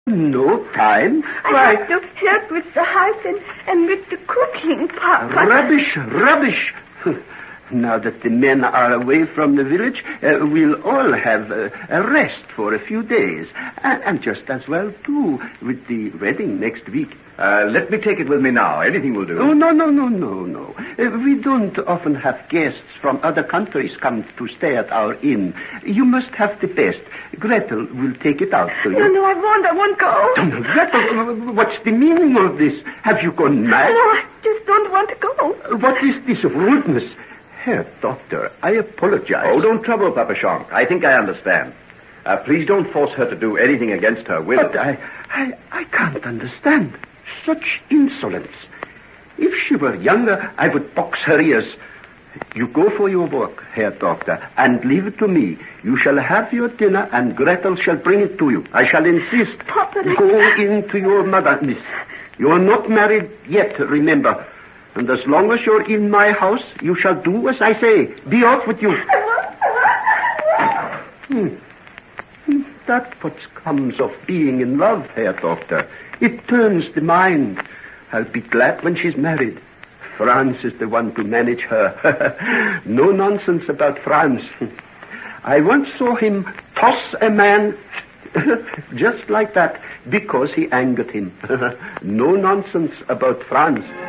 No time? I have to help with the house and with the cooking, Papa. Rubbish. Now that the men are away from the village, we'll all have a rest for a few days. And just as well, too, with the wedding next week. Let me take it with me now. Anything will do. Oh, no. We don't often have guests from other countries come to stay at our inn. You must have the best. Gretel will take it out to you. No, I won't go. Oh, Gretel, what's the meaning of this? Have you gone mad? No, I just don't want to go. What is this rudeness? Herr Doctor, I apologize. Oh, don't trouble Papa Shank. I think I understand. Please don't force her to do anything against her will. But I can't understand. Such insolence. If she were younger, I would box her ears. You go for your work, Herr Doctor, and leave it to me. You shall have your dinner, and Gretel shall bring it to you. I shall insist. Papa, go in to your mother, miss. You are not married yet, remember. And as long as you're in my house, you shall do as I say. Be off with you. That's what comes of being in love, Herr Doctor. It turns the mind. I'll be glad when she's married. Franz is the one to manage her. No nonsense about Franz. I once saw him toss a man just like that because he angered him. No nonsense about Franz.